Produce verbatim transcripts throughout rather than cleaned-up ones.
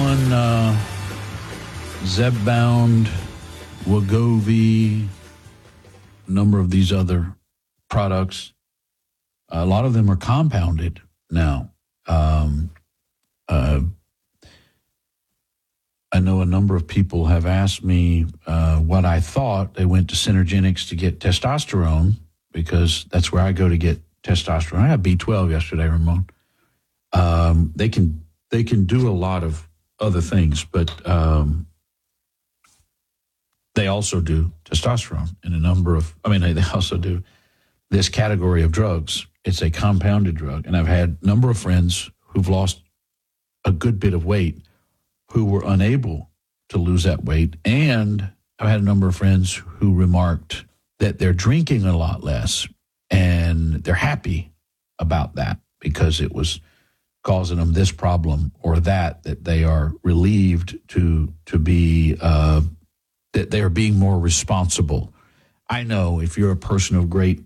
on uh, Zepbound, Wegovy, a number of these other products. A lot of them are compounded now. Um, uh, I know a number of people have asked me uh, what I thought. They went to Synergenics to get testosterone because that's where I go to get testosterone. I got B twelve yesterday, Ramon. Um, they can they can do a lot of other things, but um, they also do testosterone in a number of. I mean, they also do this category of drugs. It's a compounded drug, and I've had a number of friends who've lost a good bit of weight who were unable to lose that weight. And I've had a number of friends who remarked that they're drinking a lot less and they're happy about that because it was causing them this problem or that, that they are relieved to, to be, uh, that they are being more responsible. I know if you're a person of great,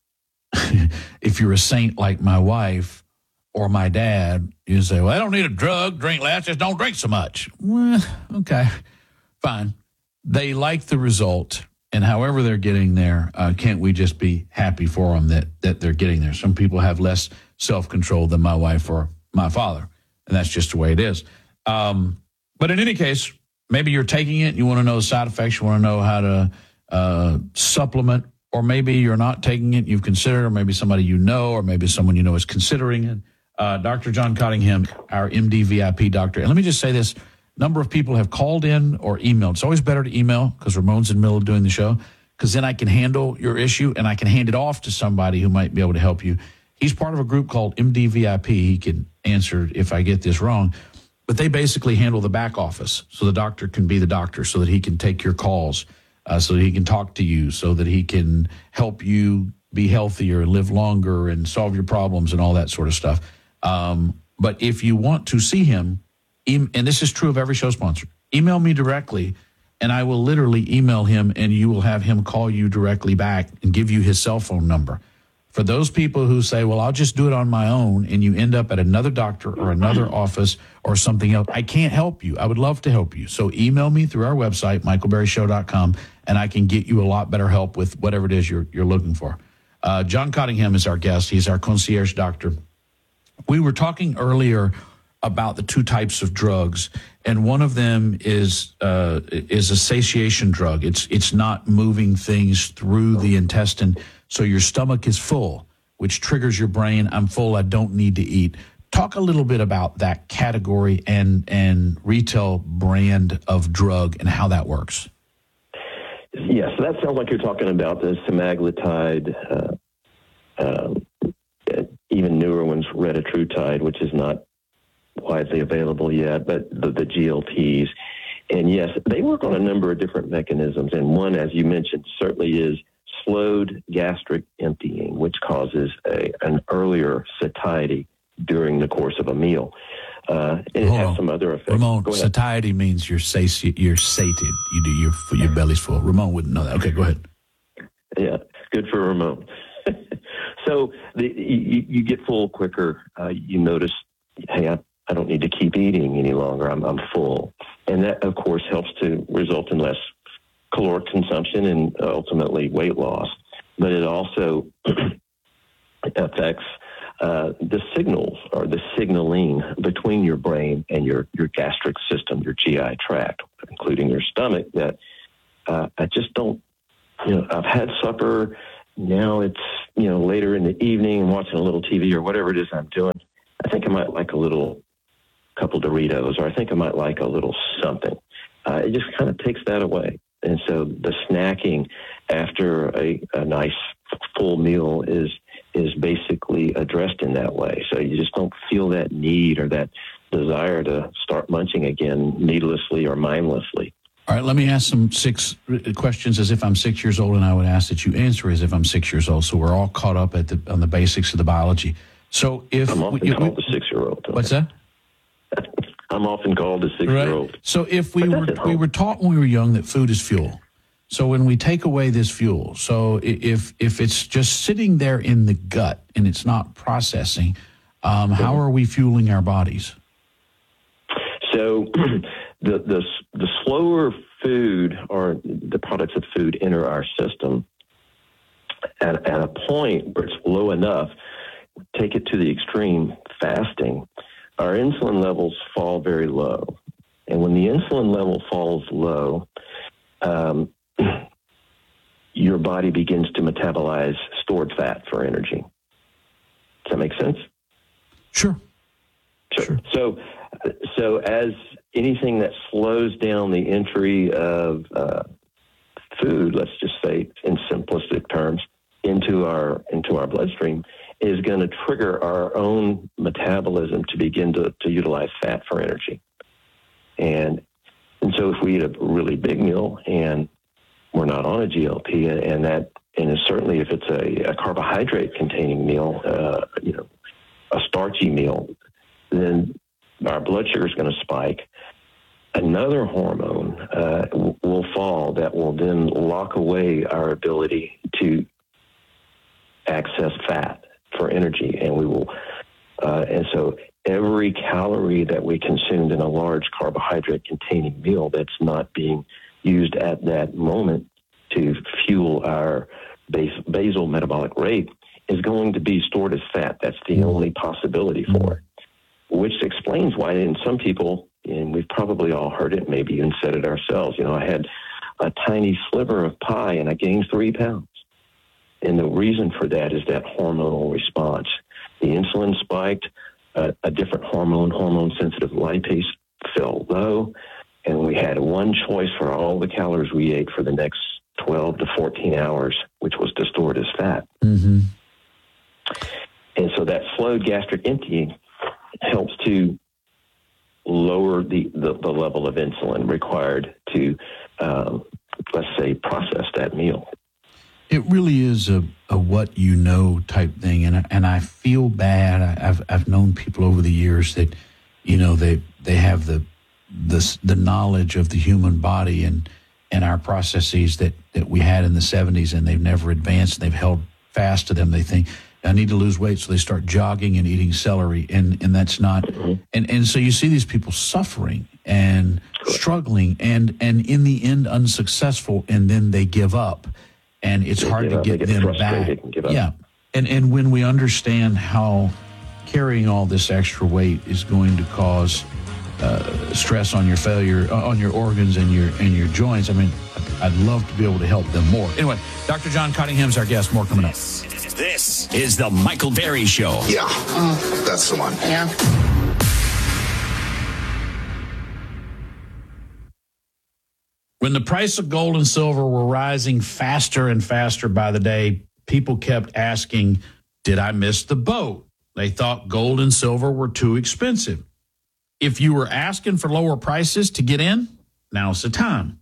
if you're a saint like my wife, or my dad, you say, well, I don't need a drug, drink less, just don't drink so much. Well, okay, fine. They like the result, and however they're getting there, uh, can't we just be happy for them that, that they're getting there? Some people have less self-control than my wife or my father, and that's just the way it is. Um, but in any case, maybe you're taking it, you want to know the side effects, you want to know how to uh, supplement, or maybe you're not taking it, you've considered, or maybe somebody you know, or maybe someone you know is considering it. Uh, Doctor John Cottingham, our M D V I P doctor. And let me just say this, number of people have called in or emailed. It's always better to email because Ramon's in the middle of doing the show, because then I can handle your issue and I can hand it off to somebody who might be able to help you. He's part of a group called M D V I P. He can answer if I get this wrong. But they basically handle the back office so the doctor can be the doctor, so that he can take your calls, uh, so that he can talk to you, so that he can help you be healthier, live longer, and solve your problems and all that sort of stuff. Um, but if you want to see him, em- and this is true of every show sponsor, email me directly, and I will literally email him, and you will have him call you directly back and give you his cell phone number. For those people who say, well, I'll just do it on my own, and you end up at another doctor or another office or something else, I can't help you. I would love to help you. So email me through our website, michael berry show dot com, and I can get you a lot better help with whatever it is you're, you're looking for. Uh, John Cottingham is our guest. He's our concierge doctor. We were talking earlier about the two types of drugs, and one of them is uh, is a satiation drug. It's it's not moving things through the intestine, so your stomach is full, which triggers your brain. I'm full. I don't need to eat. Talk a little bit about that category and and retail brand of drug and how that works. Yes, that sounds like you're talking about the semaglutide. Uh, um, even newer ones, retatrutide, which is not widely available yet, but the, the G L Ps. And yes, they work on a number of different mechanisms. And one, as you mentioned, certainly is slowed gastric emptying, which causes a, an earlier satiety during the course of a meal. Uh, and it Hold has on. some other effects. Ramon, satiety means you're sati- you're sated. You do your your belly's full. Ramon wouldn't know that. Okay, go ahead. Yeah, good for Ramon. So the, you, you get full quicker. Uh, you notice, hey, I, I don't need to keep eating any longer. I'm, I'm full. And that, of course, helps to result in less caloric consumption and ultimately weight loss. But it also affects uh, the signals or the signaling between your brain and your, your gastric system, your G I tract, including your stomach, that uh, I just don't, you know, I've had supper. Now it's, you know, later in the evening and watching a little T V or whatever it is I'm doing. I think I might like a little couple Doritos, or I think I might like a little something. Uh, it just kind of takes that away. And so the snacking after a, a nice full meal is is basically addressed in that way. So you just don't feel that need or that desire to start munching again needlessly or mindlessly. All right, let me ask some six questions as if I'm six years old, and I would ask that you answer as if I'm six years old, so we're all caught up at the on the basics of the biology. So if I'm often we, called we, the six-year-old. What's that? I'm often called a six-year-old. Right. So if we were we were taught when we were young that food is fuel. So when we take away this fuel, so if if it's just sitting there in the gut and it's not processing, um, how are we fueling our bodies? So the, the the slower food or the products of food enter our system at, at a point where it's low enough, take it to the extreme, fasting, our insulin levels fall very low. And when the insulin level falls low, um, your body begins to metabolize stored fat for energy. Does that make sense? Sure. Sure. Sure. So, so as anything that slows down the entry of uh, food, let's just say in simplistic terms, into our into our bloodstream, is going to trigger our own metabolism to begin to, to utilize fat for energy. And and so if we eat a really big meal and we're not on a G L P, and, and that and certainly if it's a, a carbohydrate containing meal, uh, you know, a starchy meal, then our blood sugar is going to spike. Another hormone uh, w- will fall that will then lock away our ability to access fat for energy, and we will. Uh, and so every calorie that we consumed in a large carbohydrate-containing meal that's not being used at that moment to fuel our base, basal metabolic rate is going to be stored as fat. That's the only possibility for it, which explains why in some people, and we've probably all heard it, maybe even said it ourselves, you know, I had a tiny sliver of pie and I gained three pounds. And the reason for that is that hormonal response. The insulin spiked, uh, a different hormone, hormone-sensitive lipase, fell low, and we had one choice for all the calories we ate for the next twelve to fourteen hours, which was to store it as fat. Mm-hmm. And so that slowed gastric emptying helps to lower the, the, the level of insulin required to, um, let's say, process that meal. It really is a, a what you know type thing, and and I feel bad. I, I've I've known people over the years that, you know, they they have the the the knowledge of the human body and and our processes that that we had in the seventies, and they've never advanced. They've held fast to them. They think, I need to lose weight, so they start jogging and eating celery, and and that's not. Mm-hmm. And and so you see these people suffering and struggling, and and in the end unsuccessful, and then they give up. And it's they hard to up, get, get them back. And give up. Yeah. And and when we understand how carrying all this extra weight is going to cause uh, stress on your failure, uh, on your organs and your and your joints, I mean, I'd love to be able to help them more. Anyway, Doctor John Cottingham's our guest. More coming up. This is the Michael Berry Show. Yeah, mm, that's the one. Yeah. When the price of gold and silver were rising faster and faster by the day, people kept asking, did I miss the boat? They thought gold and silver were too expensive. If you were asking for lower prices to get in, now's the time.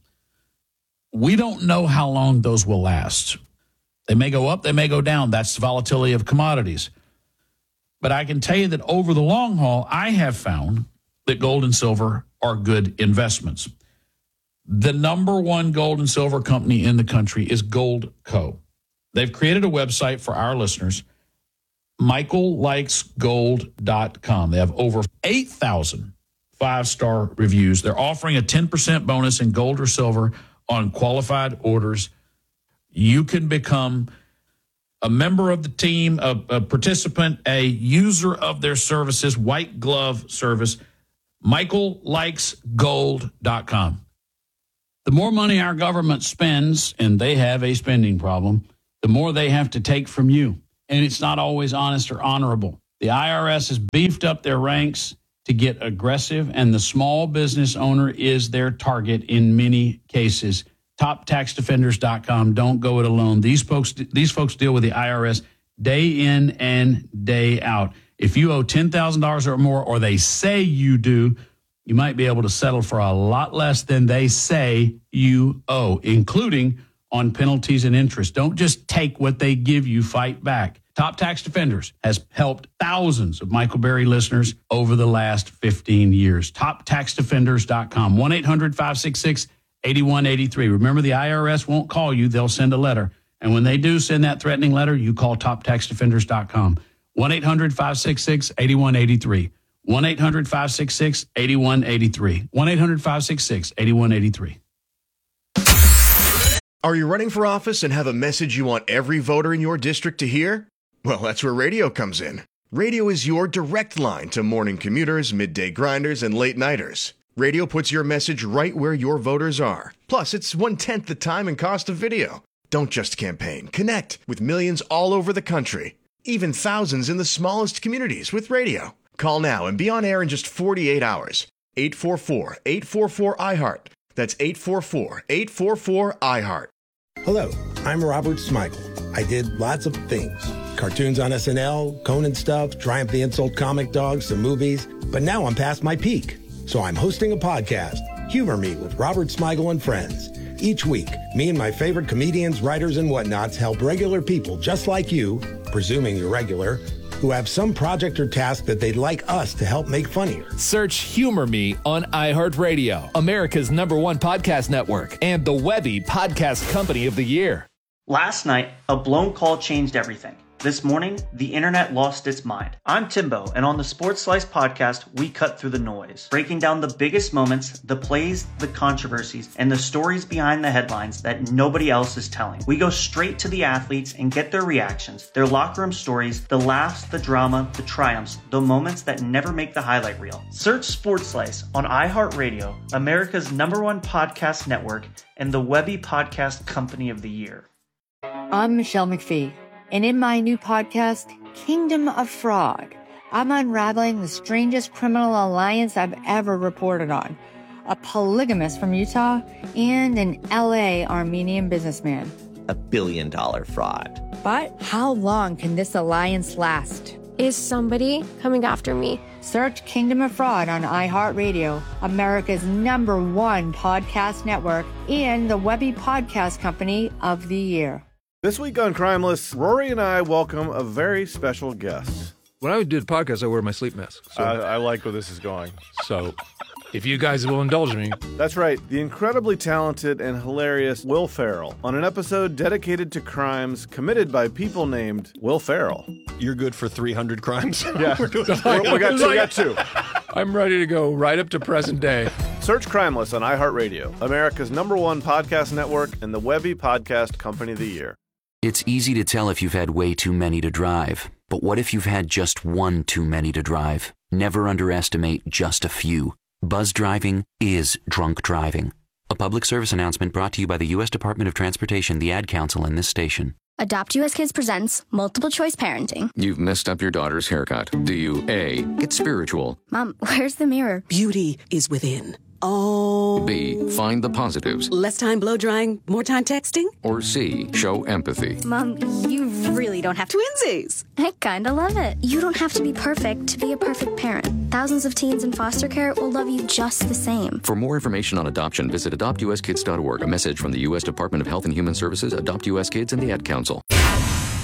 We don't know how long those will last. They may go up, they may go down. That's the volatility of commodities. But I can tell you that over the long haul, I have found that gold and silver are good investments. The number one gold and silver company in the country is Gold Co. They've created a website for our listeners, michael likes gold dot com. They have over eight thousand five-star reviews. They're offering a ten percent bonus in gold or silver on qualified orders. You can become a member of the team, a, a participant, a user of their services, white glove service, michael likes gold dot com. The more money our government spends, and they have a spending problem, the more they have to take from you. And it's not always honest or honorable. The I R S has beefed up their ranks to get aggressive, and the small business owner is their target in many cases. top tax defenders dot com. Don't go it alone. These folks, these folks deal with the I R S day in and day out. If you owe ten thousand dollars or more, or they say you do, you might be able to settle for a lot less than they say you owe, including on penalties and interest. Don't just take what they give you, fight back. Top Tax Defenders has helped thousands of Michael Berry listeners over the last fifteen years. top tax defenders dot com, one eight hundred five six six eight one eight three. Remember, the I R S won't call you. They'll send a letter. And when they do send that threatening letter, you call top tax defenders dot com, one eight hundred five six six eight one eight three. one eight hundred five six six eight one eight three. one eight hundred five six six eight one eight three. Are you running for office and have a message you want every voter in your district to hear? Well, that's where radio comes in. Radio is your direct line to morning commuters, midday grinders, and late nighters. Radio puts your message right where your voters are. Plus, it's one-tenth the time and cost of video. Don't just campaign. Connect with millions all over the country. Even thousands in the smallest communities with radio. Call now and be on air in just forty-eight hours. eight four four, eight four four, I heart. That's eight four four, eight four four, I heart. Hello, I'm Robert Smigel. I did lots of things. Cartoons on S N L, Conan stuff, Triumph the Insult comic dogs, some movies. But now I'm past my peak. So I'm hosting a podcast, Humor Me with Robert Smigel and Friends. Each week, me and my favorite comedians, writers, and whatnots help regular people just like you, presuming you're regular, who have some project or task that they'd like us to help make funnier. Search Humor Me on iHeartRadio, America's number one podcast network, and the Webby Podcast Company of the Year. Last night, a blown call changed everything. This morning, the internet lost its mind. I'm Timbo, and on the Sports Slice podcast, we cut through the noise, breaking down the biggest moments, the plays, the controversies, and the stories behind the headlines that nobody else is telling. We go straight to the athletes and get their reactions, their locker room stories, the laughs, the drama, the triumphs, the moments that never make the highlight reel. Search Sports Slice on iHeartRadio, America's number one podcast network, and the Webby Podcast Company of the Year. I'm Michelle McPhee. And in my new podcast, Kingdom of Fraud, I'm unraveling the strangest criminal alliance I've ever reported on. A polygamist from Utah and an L A Armenian businessman. A billion dollar fraud. But how long can this alliance last? Is somebody coming after me? Search Kingdom of Fraud on iHeartRadio, America's number one podcast network, and the Webby Podcast Company of the Year. This week on Crimeless, Rory and I welcome a very special guest. When I do the podcast, I wear my sleep mask. So. I, I like where this is going. So, if you guys will indulge me. That's right, the incredibly talented and hilarious Will Ferrell on an episode dedicated to crimes committed by people named Will Ferrell. You're good for three hundred crimes? Yeah, We're doing We're, we, got two, we got two. I'm ready to go right up to present day. Search Crimeless on iHeartRadio, America's number one podcast network, and the Webby Podcast Company of the Year. It's easy to tell if you've had way too many to drive. But what if you've had just one too many to drive? Never underestimate just a few. Buzz driving is drunk driving. A public service announcement brought to you by the U S Department of Transportation, the Ad Council, and this station. Adopt U S Kids presents Multiple Choice Parenting. You've messed up your daughter's haircut. Do you A, get spiritual? Mom, where's the mirror? Beauty is within. Oh. B, find the positives. Less time blow drying, more time texting. Or C, show empathy. Mom, you really don't have to. Twinsies. I kinda love it. You don't have to be perfect to be a perfect parent. Thousands of teens in foster care will love you just the same. For more information on adoption, visit adopt u s kids dot org. A message from the U S Department of Health and Human Services, Adopt U S Kids, and the Ad Council.